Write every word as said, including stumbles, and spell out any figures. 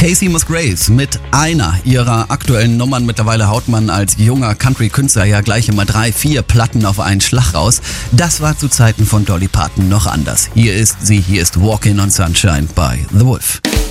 Casey Musgraves mit einer ihrer aktuellen Nummern. Mittlerweile haut man als junger Country-Künstler ja gleich immer drei, vier Platten auf einen Schlag raus. Das war zu Zeiten von Dolly Parton noch anders. Hier ist sie, hier ist Walking on Sunshine bei The Wolf.